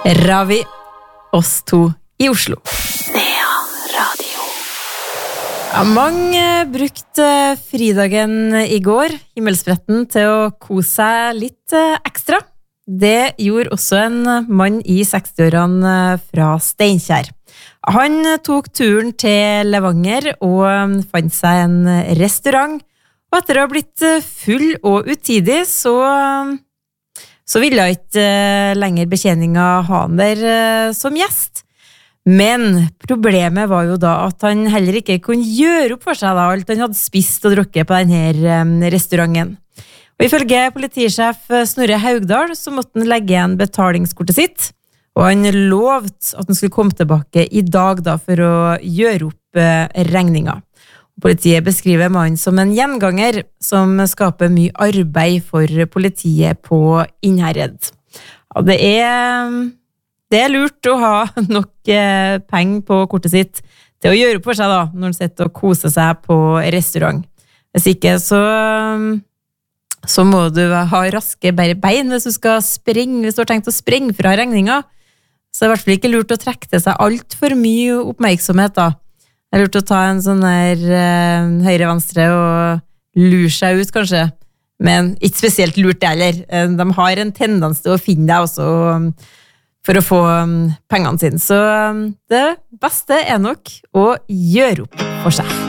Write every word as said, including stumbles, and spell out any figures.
Ravi, oss to i Oslo. Nea Radio. Ja, mange brukte fridagen i går, himmelspretten, til å kose seg litt ekstra. Det gjorde også en mann i sekstiårene fra Steinkjer. Han tok turen til Levanger og fant seg en restaurant, og etter å ha blitt full og utidig, så, så ville ikke lenger betjeningen ha han der som gjest. Men problemet var jo da at han heller ikke kunne gjøre opp for seg da, alt han hadde spist og drukket på denne restauranten. Og ifølge politisjef Snorre Haugdal så måtte han legge igjen betalingskortet sitt, og han lovte at han skulle komme tilbake i dag da for å gjøre opp regninga. Politiet beskriver mannen som en gjenganger som skaper mye arbeid for politiet på Innherred. Ja, det er, det er lurt å ha nok penger på kortet sitt til å gjøre opp for seg da, når han sitter og koser seg på restaurant. Hvis ikke så... så må du ha raske bein hvis du skal sprenge, hvis du har tenkt å sprenge fra regninga. Så det er i hvert fall ikke lurt å trekke til seg alt for mye oppmerksomhet da. Det er lurt å ta en sånn der uh, høyre-venstre og lure seg ut kanskje. Men ikke spesielt lurt det heller. De har en tendens til å finne deg også um, for å få um, pengene sine. Så um, det beste er nok å gjøre opp for seg.